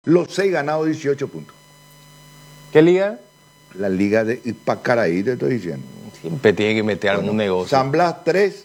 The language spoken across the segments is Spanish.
Los 6 ganados, 18 puntos. ¿Qué liga? La liga de Ipacaraí, te estoy diciendo. Siempre tiene que meter algún negocio. San Blas 3,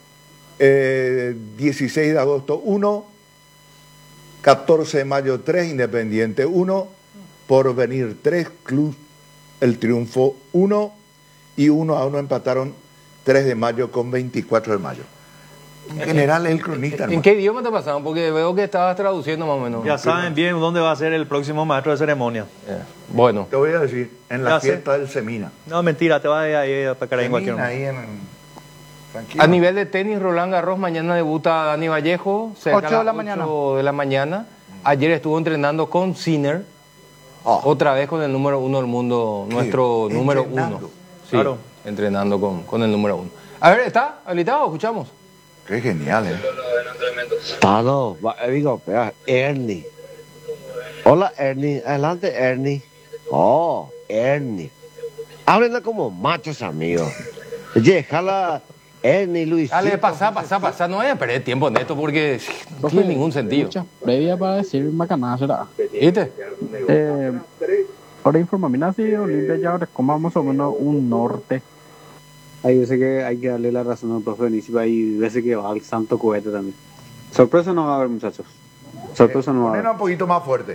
16 de agosto 1, 14 de mayo 3, Independiente 1, Porvenir 3, Club El Triunfo 1 y 1-1 empataron 3 de mayo con 24 de mayo. En general el cronista. ¿En qué idioma te pasaron? Porque veo que estabas traduciendo más o menos. Ya saben bien dónde va a ser el próximo maestro de ceremonia. Bueno. Te voy a decir, en la fiesta del Semina. No, mentira, te vas a ir a Pacaraí en cualquier Semina, momento. ahí tranquilo. A nivel de tenis, Roland Garros, mañana debuta Dani Vallejo. 8 de la mañana. 8 de la mañana. Ayer estuvo entrenando con Sinner. Otra vez con el número 1 del mundo, nuestro número 1. Sí, claro. Entrenando con el número 1. A ver, ¿está habilitado? Escuchamos. Qué genial, Tano, digo, Ernie. Hola, Ernie. Adelante, Ernie. Oh, Ernie. Háblenla como machos, amigos. Jala, Ernie, Luis. Dale, pasa. No vaya a perder tiempo en esto porque no tiene ningún sentido. Muchas previas para decir macanada será. ¿Viste? Ahora informarme así, Olimpia ya ahora como más o menos un norte. Hay veces que hay que darle la razón al profe Benício y veces que va al santo cohete también. Sorpresa no va a haber, muchachos. Sorpresa no va a haber. Un poquito más fuerte.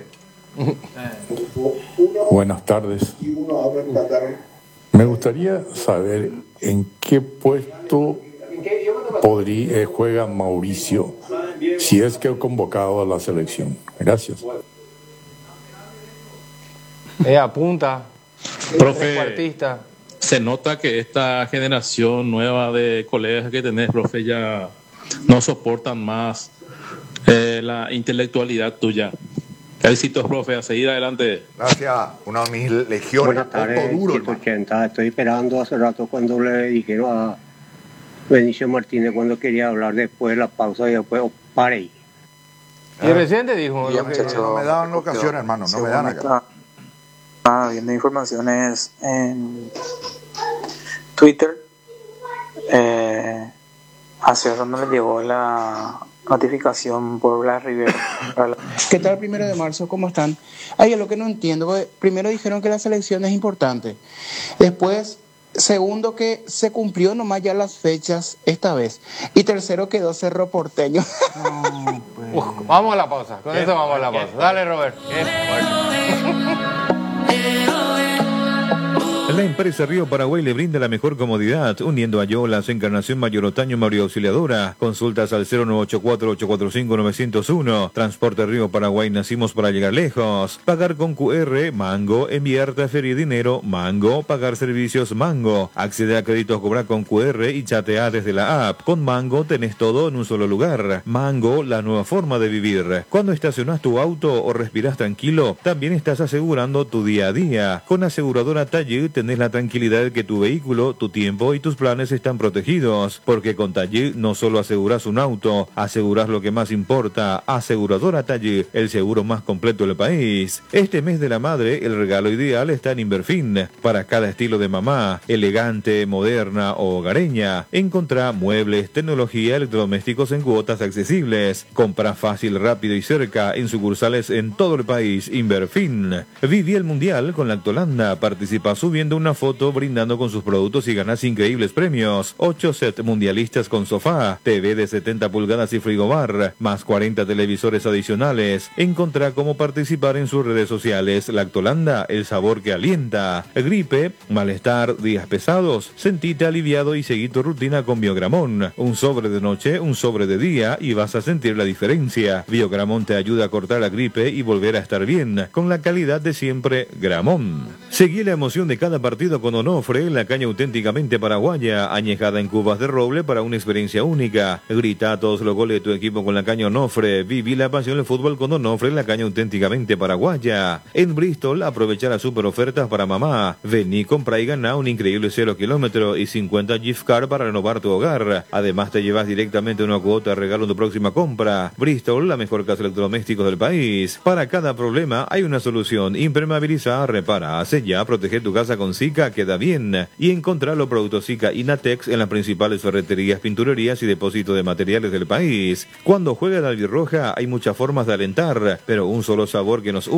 Buenas tardes. Me gustaría saber en qué puesto juega Mauricio, si es que ha convocado a la selección. Gracias. Apunta. Profe, Artista. se nota que esta generación nueva de colegas que tenés, profe, ya no soportan más la intelectualidad tuya. Éxitos, profe, a seguir adelante. Gracias, una de mis legiones. Buenas tardes, 180. Estoy esperando hace rato cuando le dijeron a Benicio Martínez cuando quería hablar después de la pausa y después pare. Y recién te dijo. No me daban ocasión, hermano, no me dan acá. Viendo informaciones en Twitter, hacia donde le llegó la notificación por Blas Rivera. ¿Qué tal 1 de marzo? ¿Cómo están? Ay, es lo que no entiendo, porque primero dijeron que la selección es importante, después, segundo, que se cumplió nomás ya las fechas esta vez, y tercero, quedó Cerro Porteño. Vamos a la pausa, con eso vamos a la pausa. Dale, Robert. La empresa Río Paraguay le brinda la mejor comodidad, uniendo a Yolas, Encarnación Mayor Otaño, María Auxiliadora. Consultas al 0984-845-901. Transporte Río Paraguay, nacimos para llegar lejos. Pagar con QR, Mango. Enviar transferir dinero, Mango. Pagar servicios, Mango. Acceder a créditos, cobrar con QR y chatear desde la app. Con Mango tenés todo en un solo lugar. Mango, la nueva forma de vivir. Cuando estacionás tu auto o respirás tranquilo, también estás asegurando tu día a día. Con aseguradora Taller tenés la tranquilidad de que tu vehículo, tu tiempo y tus planes están protegidos, porque con Taller no solo aseguras un auto, aseguras lo que más importa. Aseguradora Taller, el seguro más completo del país. Este mes de la madre, el regalo ideal está en Inverfin, para cada estilo de mamá, elegante, moderna o hogareña. Encontrá muebles, tecnología, electrodomésticos en cuotas accesibles. Compra fácil, rápido y cerca en sucursales en todo el país. Inverfin. Viví el mundial con Lactolanda. Participa subiendo una foto brindando con sus productos y ganas increíbles premios. 8 sets mundialistas con sofá, TV de 70 pulgadas y frigobar, más 40 televisores adicionales. Encontrá cómo participar en sus redes sociales. Lactolanda, el sabor que alienta. Gripe, malestar, días pesados. Sentite aliviado y seguí tu rutina con Biogramón. Un sobre de noche, un sobre de día y vas a sentir la diferencia. Biogramón te ayuda a cortar la gripe y volver a estar bien, con la calidad de siempre. Gramón. Seguí la emoción de cada partido con Onofre, la caña auténticamente paraguaya, añejada en cubas de roble para una experiencia única. Grita a todos los goles de tu equipo con la caña Onofre. Viví la pasión del fútbol con Onofre, la caña auténticamente paraguaya. En Bristol, aprovecha las super ofertas para mamá. Vení, compra y gana un increíble 0 kilómetro y 50 gift card para renovar tu hogar. Además, te llevas directamente una cuota de regalo en tu próxima compra. Bristol, la mejor casa de electrodomésticos del país. Para cada problema hay una solución. Impermeabiliza, repara, sella, protege tu casa con Zika queda bien. Y encontrar los productos Zika y Natex en las principales ferreterías, pinturerías y depósitos de materiales del país. Cuando juega la albirroja hay muchas formas de alentar, pero un solo sabor que nos